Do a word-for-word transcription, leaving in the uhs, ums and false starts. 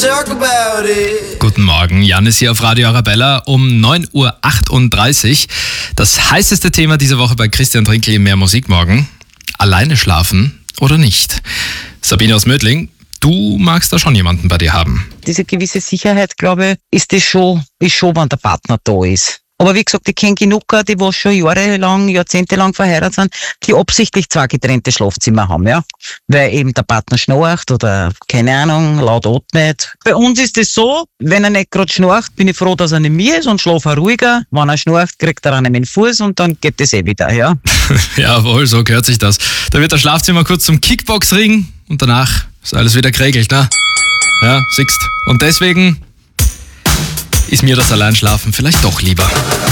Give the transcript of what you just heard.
talk about it. Guten Morgen, Jan ist hier auf Radio Arabella um neun Uhr achtunddreißig. Das heißeste Thema diese Woche bei Christian Trinkl im Mehr Musik morgen. Alleine schlafen oder nicht? Sabine aus Mödling, du magst da schon jemanden bei dir haben. Diese gewisse Sicherheit, glaube ich, ist das schon, ist schon, wenn der Partner da ist. Aber wie gesagt, ich kenne genug, die was schon jahrelang, jahrzehntelang verheiratet sind, die absichtlich zwei getrennte Schlafzimmer haben, ja. Weil eben der Partner schnarcht oder, keine Ahnung, laut atmet. Bei uns ist es so, wenn er nicht gerade schnarcht, bin ich froh, dass er nicht mir ist und schlafe auch ruhiger. Wenn er schnarcht, kriegt er einen in den Fuß und dann geht das eh wieder, ja. Jawohl, so gehört sich das. Da wird das Schlafzimmer kurz zum Kickboxring und danach ist alles wieder geregelt, ne? Ja, siehst. Und deswegen ist mir das Alleinschlafen vielleicht doch lieber.